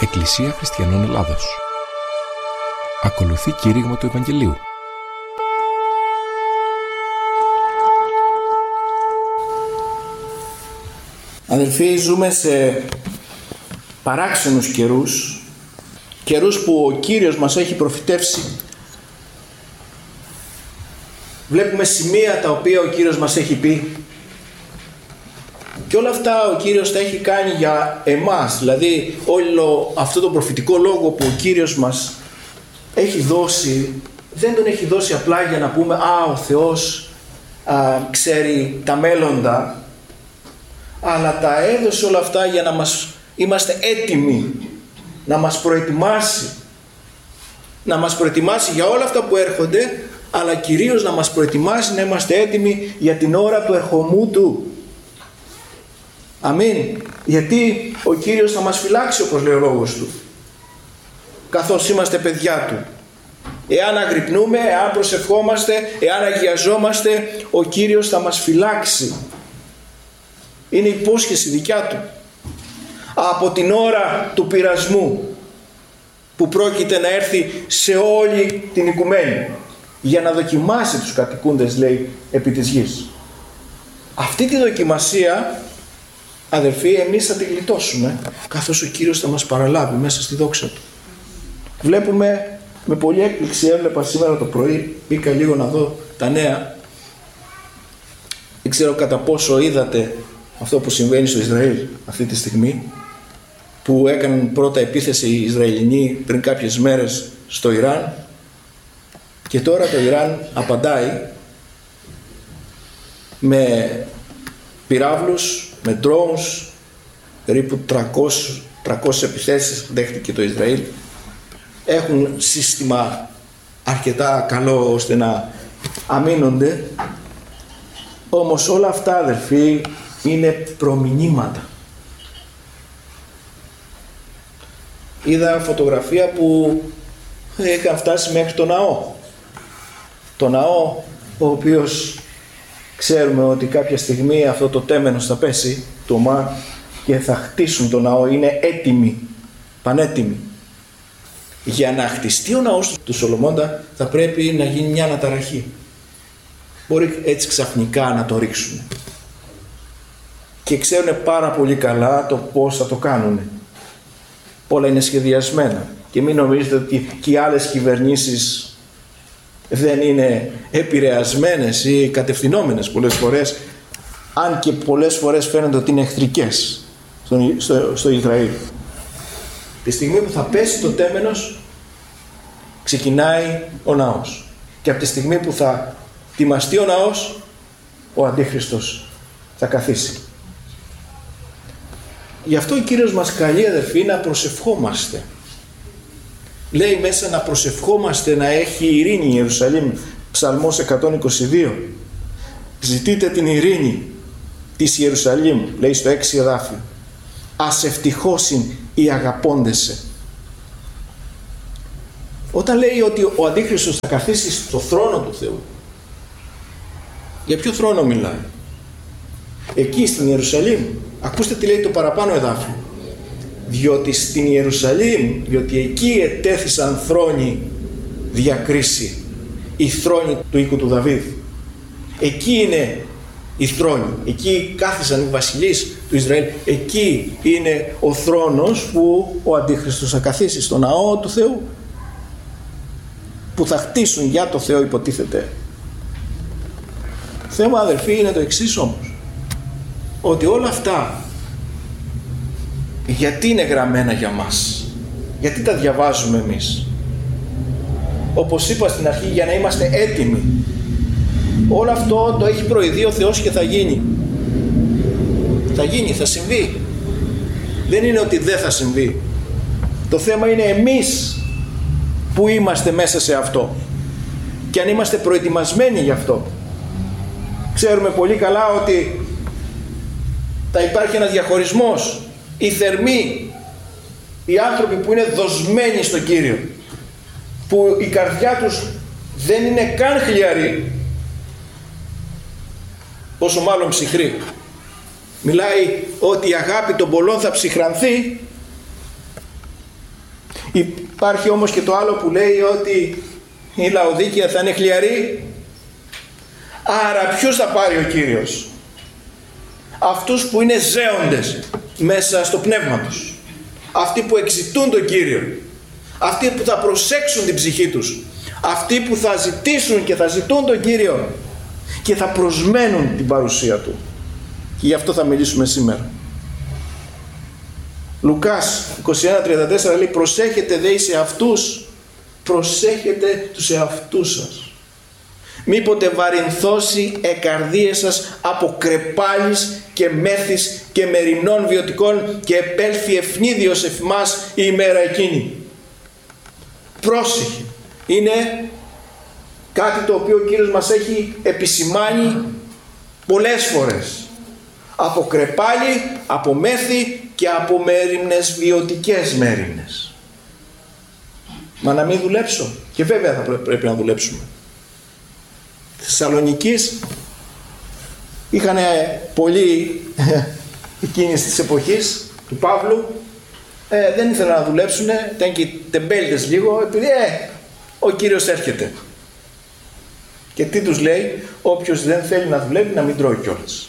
Εκκλησία Χριστιανών Ελλάδος. Ακολουθεί κήρυγμα του Ευαγγελίου. Αδελφοί, ζούμε σε παράξενους καιρούς, καιρούς που ο Κύριος μας έχει προφητεύσει. Βλέπουμε σημεία τα οποία ο Κύριος μας έχει πει και όλα αυτά ο Κύριος τα έχει κάνει για εμάς. Δηλαδή όλο αυτό το προφητικό λόγο που ο Κύριος μας έχει δώσει, δεν τον έχει δώσει απλά για να πούμε ο Θεός ξέρει τα μέλλοντα, αλλά τα έδωσε όλα αυτά για να είμαστε έτοιμοι, να μας προετοιμάσει, για όλα αυτά που έρχονται, αλλά κυρίως να μας προετοιμάσει να είμαστε έτοιμοι για την ώρα του ερχομού Του. Αμήν. Γιατί ο Κύριος θα μας φυλάξει, όπως λέει ο λόγος Του, καθώς είμαστε παιδιά Του. Εάν αγρυπνούμε, εάν προσευχόμαστε, εάν αγιαζόμαστε, ο Κύριος θα μας φυλάξει. Είναι υπόσχεση δικιά Του. Από την ώρα του πειρασμού που πρόκειται να έρθει σε όλη την οικουμένη για να δοκιμάσει τους κατοικούντες, λέει, επί της γης. Αυτή τη δοκιμασία, αδελφοί, εμείς θα τη γλιτώσουμε, καθώς ο Κύριος θα μας παραλάβει μέσα στη δόξα Του. Βλέπουμε με πολλή έκπληξη, έβλεπα σήμερα το πρωί, μπήκα λίγο να δω τα νέα. Δεν ξέρω κατά πόσο είδατε αυτό που συμβαίνει στο Ισραήλ αυτή τη στιγμή, που έκαναν πρώτα επίθεση οι Ισραηλινοί πριν κάποιες μέρες στο Ιράν, και τώρα το Ιράν απαντάει με πυράβλους, με drones, περίπου 300 επιθέσεις δέχτηκε το Ισραήλ. Έχουν σύστημα αρκετά καλό ώστε να αμήνονται. Όμως όλα αυτά, αδελφοί, είναι προμηνύματα. Είδα φωτογραφία που είχαν φτάσει μέχρι το ναό. Το ναό, ο οποίος ξέρουμε ότι κάποια στιγμή αυτό το τέμενος θα πέσει, το Ομάρ, και θα χτίσουν το ναό. Είναι έτοιμοι, πανέτοιμοι. Για να χτιστεί ο ναός του Σολομώντα θα πρέπει να γίνει μια αναταραχή. Μπορεί έτσι ξαφνικά να το ρίξουν. Και ξέρουν πάρα πολύ καλά το πώς θα το κάνουν. Όλα είναι σχεδιασμένα. Και μην νομίζετε ότι και οι άλλες κυβερνήσεις δεν είναι επηρεασμένες ή κατευθυνόμενες πολλές φορές, αν και πολλές φορές φαίνονται ότι είναι εχθρικές στο Ισραήλ. Τη στιγμή που θα πέσει το τέμενος, ξεκινάει ο ναός. Και από τη στιγμή που θα τιμαστεί ο ναός, ο Αντίχριστος θα καθίσει. Γι' αυτό ο Κύριος μας καλεί, αδελφοί, να προσευχόμαστε. Λέει μέσα να προσευχόμαστε να έχει ειρήνη η Ιερουσαλήμ. Ψαλμός 122. Ζητείτε την ειρήνη της Ιερουσαλήμ, λέει στο 6 εδάφιο. Ας ευτυχώσιν οι αγαπώντεσαι. Όταν λέει ότι ο Αντίχριστος θα καθίσει στο θρόνο του Θεού, για ποιο θρόνο μιλάει? Εκεί στην Ιερουσαλήμ. Ακούστε τι λέει το παραπάνω εδάφιο. Διότι στην Ιερουσαλήμ, διότι εκεί ετέθησαν θρόνοι διακρίση, οι θρόνοι του οίκου του Δαβίδ. Εκεί είναι οι θρόνοι, εκεί κάθισαν οι βασιλείς του Ισραήλ. Εκεί είναι ο θρόνος που ο Αντίχριστος θα καθίσει, στο ναό του Θεού, που θα χτίσουν για το Θεό, υποτίθεται. Θέμα, αδελφοί, είναι το εξής όμως, ότι όλα αυτά γιατί είναι γραμμένα για μας, γιατί τα διαβάζουμε εμείς? Όπως είπα στην αρχή, για να είμαστε έτοιμοι. Όλο αυτό το έχει προειδεί ο Θεός και θα γίνει. Θα γίνει, θα συμβεί. Δεν είναι ότι δεν θα συμβεί. Το θέμα είναι εμείς που είμαστε μέσα σε αυτό και αν είμαστε προετοιμασμένοι γι' αυτό. Ξέρουμε πολύ καλά ότι θα υπάρχει ένας διαχωρισμός. Οι θερμοί, οι άνθρωποι που είναι δοσμένοι στον Κύριο, που η καρδιά τους δεν είναι καν χλιαρή, όσο μάλλον ψυχρή. Μιλάει ότι η αγάπη των πολλών θα ψυχρανθεί Υπάρχει όμως και το άλλο που λέει ότι η Λαοδίκεια θα είναι χλιαρή. Άρα ποιος θα πάρει ο Κύριος? Αυτούς που είναι ζέοντες μέσα στο πνεύμα τους, αυτοί που εξητούν τον Κύριο, αυτοί που θα προσέξουν την ψυχή τους, αυτοί που θα ζητήσουν και θα ζητούν τον Κύριο και θα προσμένουν την παρουσία Του. Και γι' αυτό θα μιλήσουμε σήμερα. Λουκάς 21:34 λέει: προσέχετε δε εις εαυτούς, προσέχετε τους εαυτούς σας. Μήποτε βαρυνθώσει εκαρδίες σας από κρεπάλης και μέθης και μεριμνών βιωτικών και επέλθει ευνίδιος εφημάς η ημέρα εκείνη. Πρόσεχε. Είναι κάτι το οποίο ο Κύριος μας έχει επισημάνει πολλές φορές. Από κρεπάλι, από μέθη και από μέριμνες, βιωτικές μέριμνες. Μα να μην δουλέψω? Και βέβαια θα πρέπει να δουλέψουμε. Στη Θεσσαλονικής είχαν πολλοί εκείνης της εποχής του Παύλου, δεν ήθελαν να δουλέψουν, ήταν και τεμπέλτες λίγο, επειδή ο Κύριος έρχεται. Και τι τους λέει? Όποιος δεν θέλει να δουλεύει να μην τρώει κιόλας.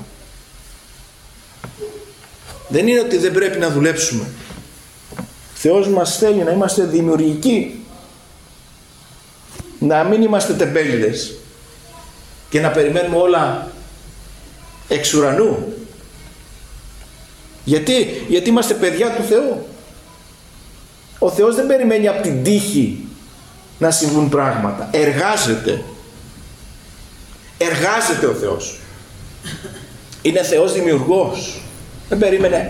Δεν είναι ότι δεν πρέπει να δουλέψουμε. Θεός μας θέλει να είμαστε δημιουργικοί, να μην είμαστε τεμπέληδες και να περιμένουμε όλα εξ ουρανού. Γιατί είμαστε παιδιά του Θεού. Ο Θεός δεν περιμένει από την τύχη να συμβούν πράγματα. Εργάζεται ο Θεός. Είναι Θεός δημιουργός. Δεν περίμενε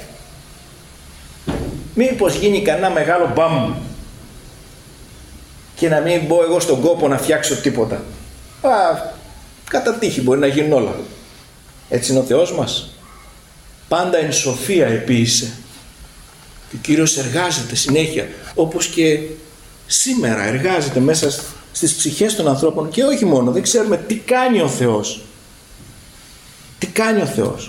μήπως γίνει κανένα μεγάλο μπαμ και να μην μπω εγώ στον κόπο να φτιάξω τίποτα. Κατά τύχη μπορεί να γίνουν όλα. Έτσι είναι ο Θεός μας. Πάντα εν σοφία επίησε. Και ο Κύριος εργάζεται συνέχεια, όπως και σήμερα εργάζεται μέσα στις ψυχές των ανθρώπων. Και όχι μόνο, δεν ξέρουμε τι κάνει ο Θεός. Τι κάνει ο Θεός.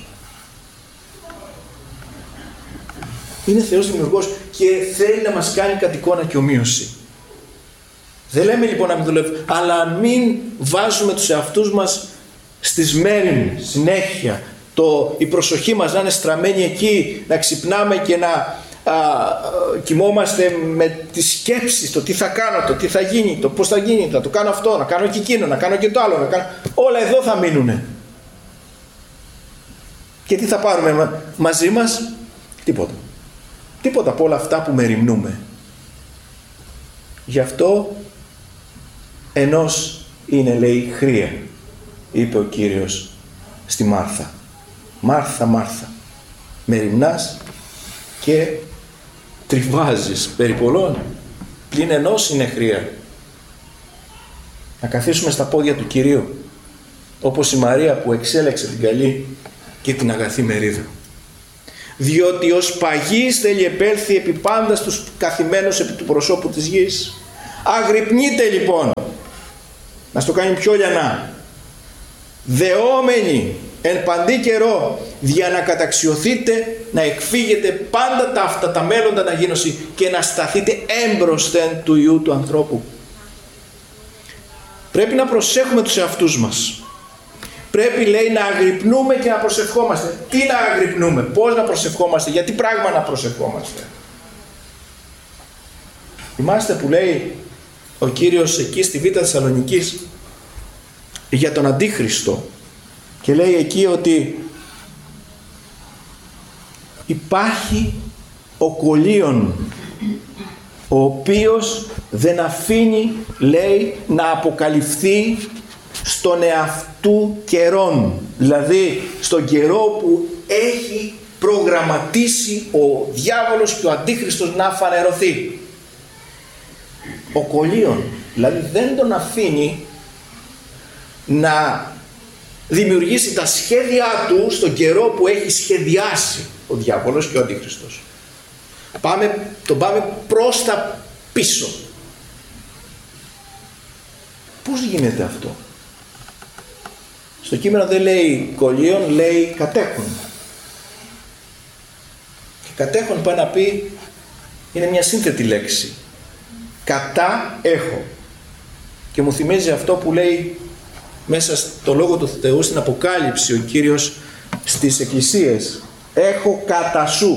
Είναι Θεός δημιουργός και θέλει να μας κάνει κατ' εικόνα και ομοίωση. Δεν λέμε λοιπόν να μην δουλεύουμε, αλλά μην βάζουμε τους εαυτούς μας στις μέριμνες συνέχεια. Η προσοχή μας να είναι στραμμένη εκεί, να ξυπνάμε και να κοιμόμαστε με τις σκέψεις, το τι θα κάνω, το τι θα γίνει, το πώς θα γίνει, θα το κάνω αυτό, να κάνω και εκείνο, να κάνω και το άλλο, όλα εδώ θα μείνουνε. Και τι θα πάρουμε μαζί μας? Τίποτα από όλα αυτά που μεριμνούμε. Γι' αυτό ενός είναι, λέει, χρία, είπε ο Κύριος στη Μάρθα. Μάρθα, Μάρθα, μεριμνάς και τριβάζεις περί πολλών, πλην ενός είναι χρία. Να καθίσουμε στα πόδια του Κυρίου, όπως η Μαρία που εξέλεξε την καλή και την αγαθή μερίδα. Διότι ως παγής θέλει επέλθει επί πάντα στους καθημένους επί του προσώπου της γης. Αγρυπνείτε λοιπόν, να στο κάνει πιο λιανά, δεόμενοι εν παντή καιρό, δια να καταξιωθείτε, να εκφύγετε πάντα τα αυτά τα μέλλοντα να γίνωση και να σταθείτε έμπροσθεν του Υιού του ανθρώπου. Πρέπει να προσέχουμε τους εαυτούς μας. Πρέπει, λέει, να αγρυπνούμε και να προσευχόμαστε. Τι να αγρυπνούμε, πώς να προσευχόμαστε, για τι πράγμα να προσευχόμαστε? Θυμάστε που λέει ο Κύριος εκεί στη Β' Θεσσαλονικής για τον Αντίχριστο και λέει εκεί ότι υπάρχει ο κολλίον, ο οποίος δεν αφήνει, λέει, να αποκαλυφθεί στον εαυτού καιρόν, δηλαδή στον καιρό που έχει προγραμματίσει ο διάβολος και ο Αντίχριστος να φανερωθεί. Ο κολλίον, δηλαδή δεν τον αφήνει να δημιουργήσει τα σχέδιά του στον καιρό που έχει σχεδιάσει ο διάβολος και ο Αντίχριστος. Τον πάμε προς τα πίσω. Πώς γίνεται αυτό? Στο κείμενο δεν λέει κολλίον, λέει κατέχον. Και κατέχον πάει να πει Είναι μια σύνθετη λέξη. Κατά έχω. Και μου θυμίζει αυτό που λέει μέσα στο Λόγο του Θεού στην Αποκάλυψη ο Κύριος στις εκκλησίες. Έχω κατά σου.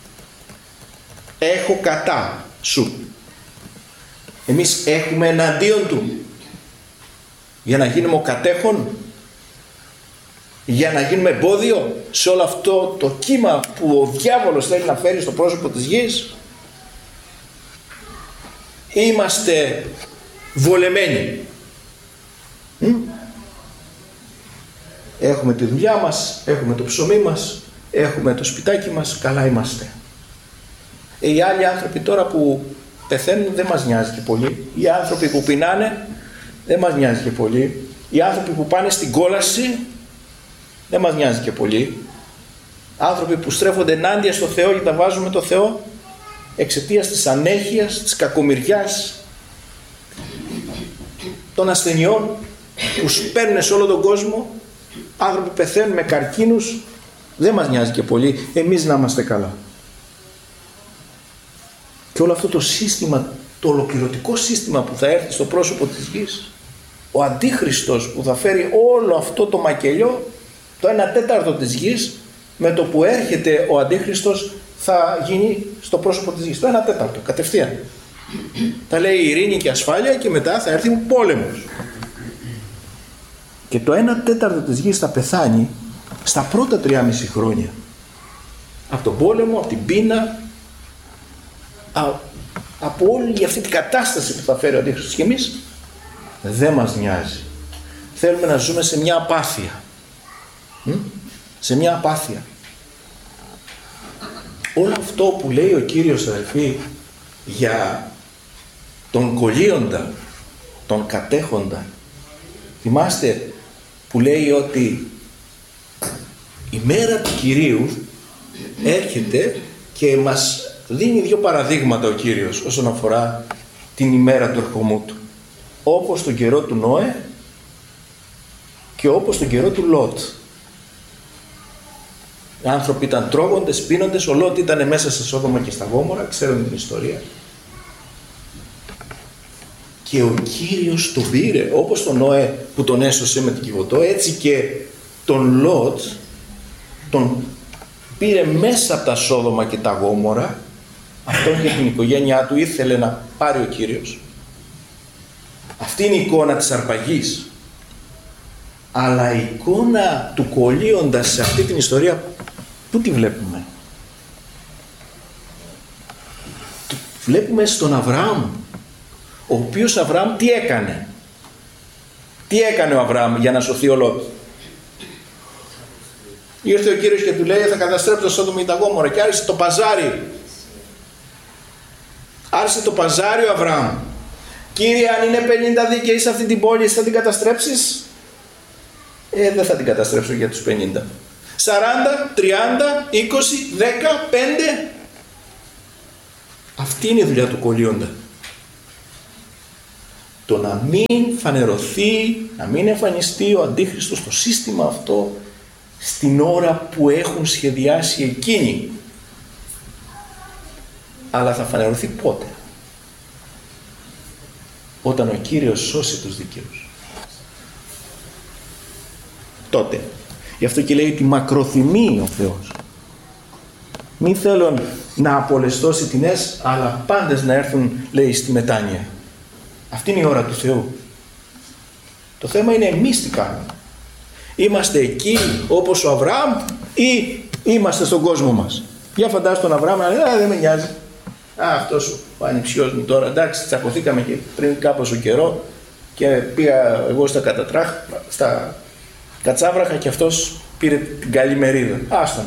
Έχω κατά σου. Εμείς έχουμε εναντίον του. Για να γίνουμε ο κατέχον. Για να γίνουμε εμπόδιο σε όλο αυτό το κύμα που ο διάβολος θέλει να φέρει στο πρόσωπο της γης. Είμαστε βολεμένοι. Έχουμε τη δουλειά μας, έχουμε το ψωμί μας, έχουμε το σπιτάκι μας, καλά είμαστε. Οι άλλοι άνθρωποι τώρα που πεθαίνουν δεν μας νοιάζει και πολύ. Οι άνθρωποι που πεινάνε δεν μας νοιάζει και πολύ. Οι άνθρωποι που πάνε στην κόλαση δεν μας νοιάζει και πολύ. Άνθρωποι που στρέφονται ενάντια στο Θεό και τα βάζουν με το Θεό εξαιτίας της ανέχειας, της κακομοιριάς, των ασθενειών που σπέρνουν σε όλο τον κόσμο. Άνθρωποι πεθαίνουν με καρκίνους, δεν μας νοιάζει και πολύ. Εμείς να είμαστε καλά. Και όλο αυτό το σύστημα, το ολοκληρωτικό σύστημα που θα έρθει στο πρόσωπο της γης, ο Αντίχριστος που θα φέρει όλο αυτό το μακελιό, το 1/4 της γης, με το που έρχεται ο Αντίχριστος θα γίνει στο πρόσωπο της γης. Το 1/4 κατευθείαν. Θα λέει ειρήνη και ασφάλεια και μετά θα έρθει πόλεμος. Και το 1/4 της γης θα πεθάνει στα πρώτα 3,5 χρόνια. Από τον πόλεμο, από την πείνα, από όλη αυτή την κατάσταση που θα φέρει ο Αντίχριστος. Και εμείς δεν μας νοιάζει. Θέλουμε να ζούμε σε μια απάθεια. Σε μια απάθεια. Όλο αυτό που λέει ο Κύριος, αδελφοί, για τον κωλύοντα, τον κατέχοντα, θυμάστε που λέει ότι η μέρα του Κυρίου έρχεται και μας δίνει 2 παραδείγματα ο Κύριος όσον αφορά την ημέρα του ερχομού του. Όπως τον καιρό του Νόε και όπως τον καιρό του Λότ. Οι άνθρωποι ήταν τρώγοντες, πίνοντες, ο Λότ ήταν μέσα σε Σόδομα και στα Γόμορα, ξέρουν την ιστορία. Και ο Κύριος τον πήρε, όπως τον Νόε που τον έσωσε με την Κιβωτό, έτσι και τον Λότ τον πήρε μέσα από τα Σόδομα και τα Γόμορα. Αυτόν και την οικογένειά του ήθελε να πάρει ο Κύριος. Αυτή είναι η εικόνα της αρπαγής. Αλλά η εικόνα του κωλύοντα σε αυτή την ιστορία, πού τη βλέπουμε? Τη βλέπουμε στον Αβραάμ, ο οποίος Αβραάμ τι έκανε? Τι έκανε ο Αβραάμ για να σωθεί ο Λότ? Ήρθε ο Κύριος και του λέει θα καταστρέψω το Σόδομα και τα Γόμορα και άρχισε το παζάρι. Άρχισε το παζάρι ο Αβραάμ. Κύριε, αν είναι 50 δίκαιοι σε αυτή την πόλη, θα την καταστρέψεις? Δεν θα την καταστρέψω για τους 50. 40, 30, 20, 10, 5. Αυτή είναι η δουλειά του κωλύοντα. Το να μην φανερωθεί, να μην εμφανιστεί ο Αντίχριστος στο σύστημα αυτό στην ώρα που έχουν σχεδιάσει εκείνοι. Αλλά θα φανερωθεί πότε? Όταν ο Κύριος σώσει τους δικαίους. Τότε. Γι' αυτό και λέει ότι μακροθυμεί ο Θεός. Μη θέλω να απολεστώ τινές, αλλά πάντες να έρθουν, λέει, στη μετάνοια. Αυτή είναι η ώρα του Θεού. Το θέμα είναι εμείς τι κάνουμε. Είμαστε εκεί όπως ο Αβραάμ ή είμαστε στον κόσμο μας? Για φαντάσου τον Αβραάμ να λέει δεν με νοιάζει. Αυτός ο ανιψιός μου τώρα, εντάξει, τσακωθήκαμε και πριν κάπως καιρό και πήγα εγώ στα κατσάβραχα και αυτός πήρε την καλή μερίδα.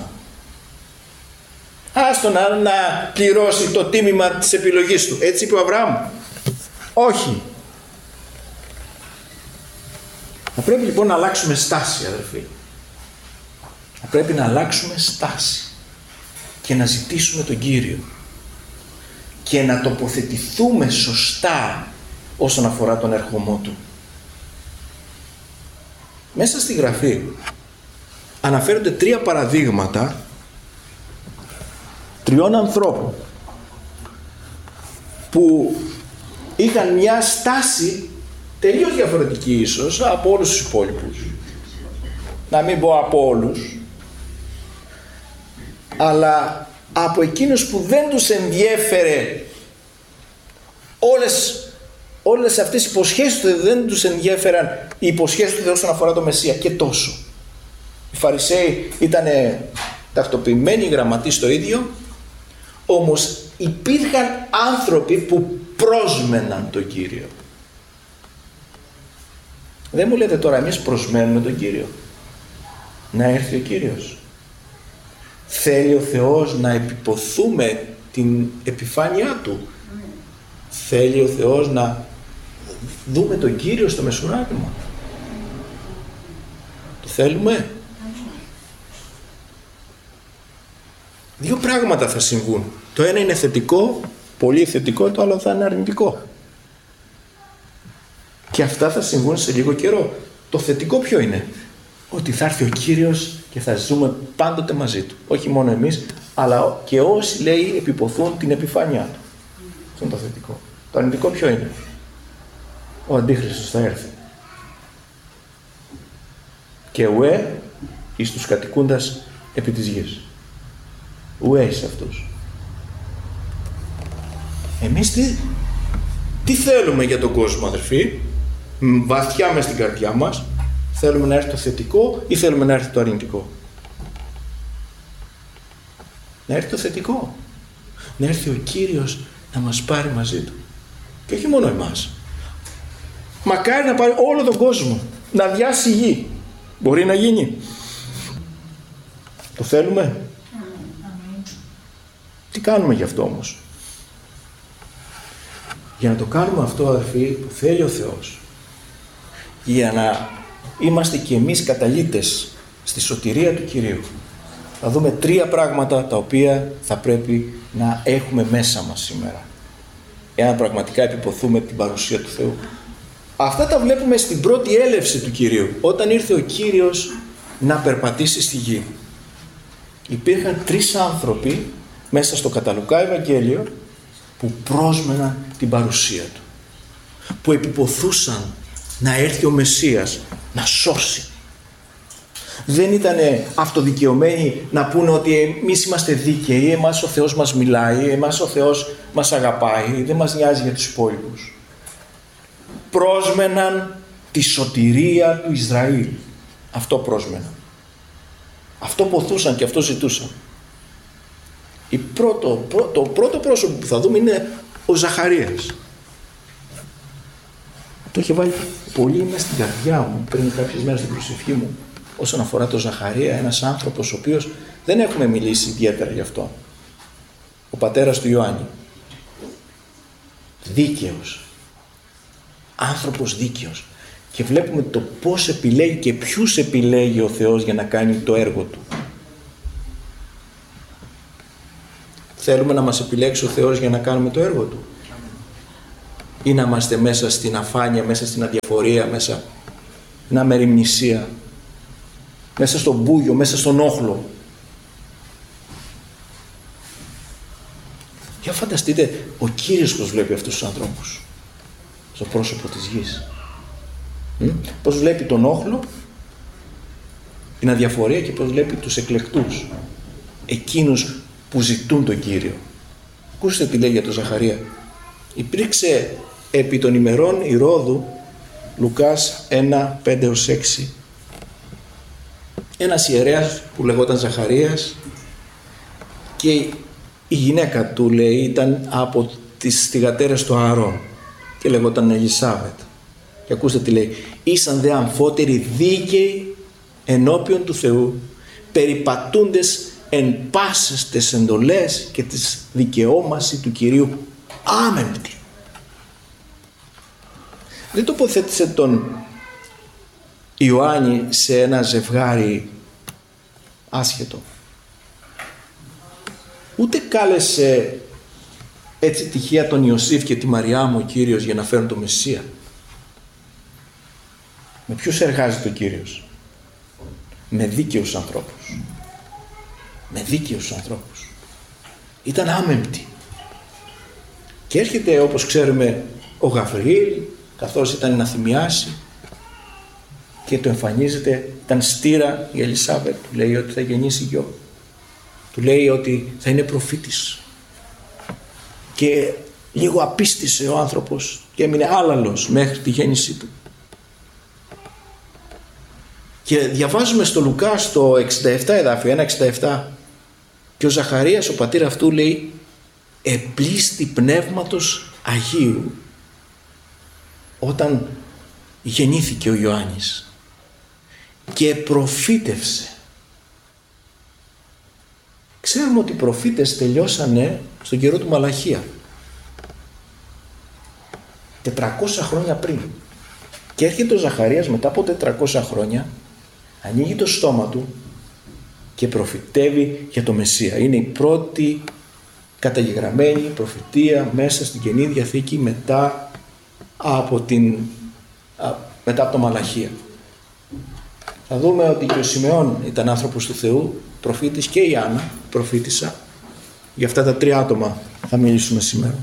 Άστον να πληρώσει το τίμημα της επιλογής του. Έτσι είπε ο Αβραάμ? Όχι. Θα πρέπει λοιπόν να αλλάξουμε στάση, αδελφοί. Θα πρέπει να αλλάξουμε στάση και να ζητήσουμε τον Κύριο και να τοποθετηθούμε σωστά όσον αφορά τον ερχομό Του. Μέσα στη Γραφή αναφέρονται 3 παραδείγματα 3 ανθρώπων που είχαν μια στάση τελείως διαφορετική ίσως από όλους τους υπόλοιπους. Να μην πω από όλους, αλλά από εκείνους που δεν τους ενδιέφερε όλες αυτές οι υποσχέσεις του, δεν τους ενδιέφεραν οι υποσχέσεις του Θεού όσον αφορά το Μεσσία και τόσο. Οι Φαρισαίοι ήταν τακτοποιημένοι, οι γραμματείς το ίδιο, όμως υπήρχαν άνθρωποι που πρόσμεναν τον Κύριο. Δεν μου λέτε τώρα εμείς προσμένουμε τον Κύριο? Να έρθει ο Κύριος. Θέλει ο Θεός να επιποθούμε την επιφάνειά Του. Θέλει ο Θεός να δούμε τον Κύριο στο μεσουράγγιμα. Το θέλουμε? Δύο πράγματα θα συμβούν. Το ένα είναι θετικό, πολύ θετικό, το άλλο θα είναι αρνητικό. Και αυτά θα συμβούν σε λίγο καιρό. Το θετικό ποιο είναι? Ότι θα έρθει ο Κύριος και θα ζούμε πάντοτε μαζί Του. Όχι μόνο εμείς, αλλά και όσοι, λέει, επιποθούν την επιφάνειά Του. Αυτό είναι το θετικό. Το αρνητικό ποιο είναι? Ο Αντίχριστος θα έρθει. Και ουέ εις τους κατοικούντας επί της γης. Ουέ εις αυτούς. Εμείς τι θέλουμε για τον κόσμο, αδερφοί? Βαθιά μες στην καρδιά μας θέλουμε να έρθει το θετικό ή θέλουμε να έρθει το αρνητικό? Να έρθει το θετικό. Να έρθει ο Κύριος να μας πάρει μαζί Του. Και όχι μόνο εμάς. Μακάρι να πάρει όλο τον κόσμο. Να διάσει η γη. Μπορεί να γίνει? Το θέλουμε? Τι κάνουμε γι' αυτό όμως? Για να το κάνουμε αυτό, αδερφοί, που θέλει ο Θεός, για να είμαστε και εμείς καταλύτες στη σωτηρία του Κυρίου, θα δούμε τρία πράγματα τα οποία θα πρέπει να έχουμε μέσα μας σήμερα, εάν πραγματικά επιποθούμε την παρουσία του Θεού. Αυτά τα βλέπουμε στην πρώτη έλευση του Κυρίου, όταν ήρθε ο Κύριος να περπατήσει στη γη. Υπήρχαν τρεις άνθρωποι μέσα στο κατά Λουκά Ευαγγέλιο που πρόσμεναν την παρουσία Του, που επιποθούσαν να έρθει ο Μεσσίας να σώσει. Δεν ήταν αυτοδικαιωμένοι να πούνε ότι εμείς είμαστε δίκαιοι, εμάς ο Θεός μας μιλάει, εμάς ο Θεός μας αγαπάει, δεν μας νοιάζει για τους υπόλοιπους. Πρόσμεναν τη σωτηρία του Ισραήλ. Αυτό πρόσμεναν. Αυτό ποθούσαν και αυτό ζητούσαν. Το πρώτο πρόσωπο που θα δούμε είναι ο Ζαχαρίας. Το είχε βάλει πολύ μέσα στην καρδιά μου πριν κάποιες μέρες στην προσευχή μου όσον αφορά τον Ζαχαρία, ένας άνθρωπος ο οποίος δεν έχουμε μιλήσει ιδιαίτερα γι' αυτό. Ο πατέρας του Ιωάννη. Δίκαιος. Άνθρωπος δίκαιος. Και βλέπουμε το πώς επιλέγει και ποιους επιλέγει ο Θεός για να κάνει το έργο Του. Θέλουμε να μας επιλέξει ο Θεός για να κάνουμε το έργο Του? Ή να είμαστε μέσα στην αφάνεια, μέσα στην αδιαφορία, μέσα στην αμεριμνησία, μέσα στον μπούγιο, μέσα στον όχλο? Για φανταστείτε ο Κύριος πώς βλέπει αυτούς τους ανθρώπους στο πρόσωπο της γης. Πώς βλέπει τον όχλο, την αδιαφορία, και πώς βλέπει τους εκλεκτούς, εκείνους που ζητούν τον Κύριο. Ακούστε τι λέει για τον Ζαχαρία. Υπήρξε επί των ημερών Ηρώδου, Λουκάς 1, 5-6, ένας ιερέας που λεγόταν Ζαχαρίας, και η γυναίκα του, λέει, ήταν από τις θυγατέρες του Ααρών και λεγόταν Ελισάβετ. Και ακούστε τι λέει. Ήσαν δε αμφότεροι δίκαιοι ενώπιον του Θεού, περιπατούντες εν πάσες τες εντολές και τις δικαιώμαση του Κυρίου άμεμπτοι. Δεν τοποθέτησε τον Ιωάννη σε ένα ζευγάρι άσχετο. Ούτε κάλεσε έτσι τυχαία τον Ιωσήφ και τη Μαριάμ ο Κύριος για να φέρουν το Μεσσία. Με ποιους εργάζεται ο Κύριος? Με δίκαιους ανθρώπους. Με δίκαιους ανθρώπους. Ήταν άμεμπτοι. Και έρχεται, όπως ξέρουμε, ο Γαβριήλ, καθώς ήταν να θυμιάσει, και του εμφανίζεται, ήταν στήρα η Ελισάβετ, του λέει ότι θα γεννήσει γιο. Του λέει ότι θα είναι προφήτης. Και λίγο απίστησε ο άνθρωπος και έμεινε άλαλος μέχρι τη γέννησή του. Και διαβάζουμε στο Λουκά στο 67 εδάφιο, 1,67, και ο Ζαχαρίας, ο πατήρ αυτού, λέει επλήστη πνεύματος Αγίου όταν γεννήθηκε ο Ιωάννης και προφήτευσε. Ξέρουμε ότι οι προφήτες τελειώσανε στον καιρό του Μαλαχία, 400 χρόνια πριν, και έρχεται ο Ζαχαρίας μετά από 400 χρόνια, ανοίγει το στόμα του και προφητεύει για το Μεσσία. Είναι η πρώτη καταγεγραμμένη προφητεία μέσα στην Καινή Διαθήκη μετά από το Μαλαχία. Θα δούμε ότι και ο Σιμεών ήταν άνθρωπος του Θεού, προφήτης, και η Άννα προφήτησα. Για αυτά τα 3 άτομα θα μιλήσουμε σήμερα.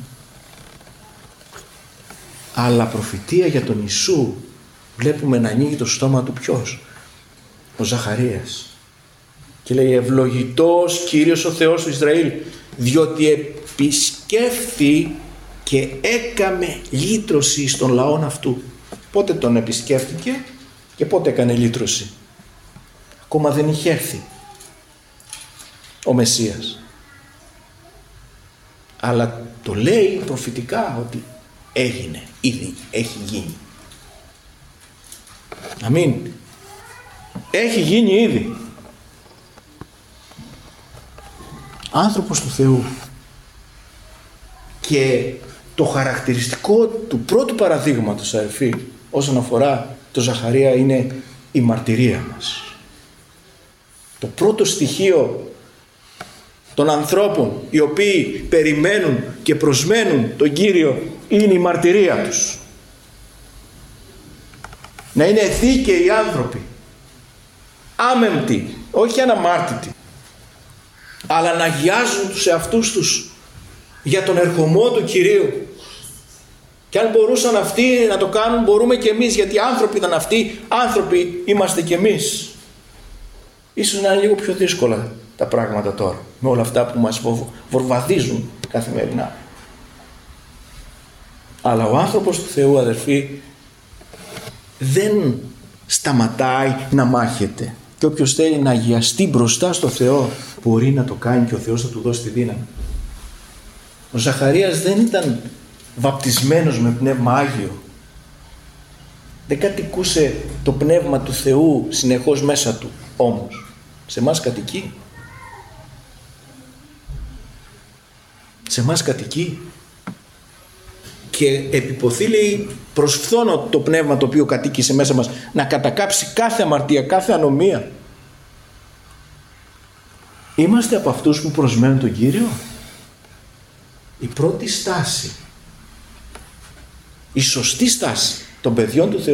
Αλλά προφητεία για τον Ιησού βλέπουμε να ανοίγει το στόμα του ποιος? Ο Ζαχαρίας. Και λέει ευλογητός Κύριος ο Θεός του Ισραήλ, διότι επισκέφθη και έκαμε λύτρωση στον λαόν αυτού. Πότε τον επισκέφτηκε και πότε έκανε λύτρωση? Ακόμα δεν είχε έρθει ο Μεσσίας. Αλλά το λέει προφητικά ότι έγινε, ήδη έχει γίνει. Αμήν. Έχει γίνει ήδη. Άνθρωπος του Θεού. Και το χαρακτηριστικό του πρώτου παραδείγματος, αδελφοί, όσον αφορά το Ζαχαρία, είναι η μαρτυρία μας. Το πρώτο στοιχείο των ανθρώπων οι οποίοι περιμένουν και προσμένουν τον Κύριο είναι η μαρτυρία τους. Να είναι δίκαιοι άνθρωποι, άμεμπτοι, όχι αναμάρτητοι, αλλά να αγιάζουν τους εαυτούς τους για τον ερχομό του Κυρίου. Και αν μπορούσαν αυτοί να το κάνουν, μπορούμε και εμείς, γιατί άνθρωποι ήταν αυτοί, άνθρωποι είμαστε και εμείς. Ίσως να είναι λίγο πιο δύσκολα τα πράγματα τώρα, με όλα αυτά που μας βορβαδίζουν καθημερινά. Αλλά ο άνθρωπος του Θεού, αδερφοί, δεν σταματάει να μάχεται. Και όποιος θέλει να αγιαστεί μπροστά στο Θεό, μπορεί να το κάνει και ο Θεός θα του δώσει τη δύναμη. Ο Ζαχαρίας δεν ήταν βαπτισμένος με πνεύμα Άγιο. Δεν κατοικούσε το πνεύμα του Θεού συνεχώς μέσα του. Όμως σε εμάς κατοικεί. Σε εμάς κατοικεί. Και επιποθεί, λέει, προσφθώνω το πνεύμα το οποίο κατοίκησε μέσα μας να κατακάψει κάθε αμαρτία, κάθε ανομία. Είμαστε από αυτούς που προσμένουν τον Κύριο. Η πρώτη στάση, η σωστή στάση των παιδιών του Θεού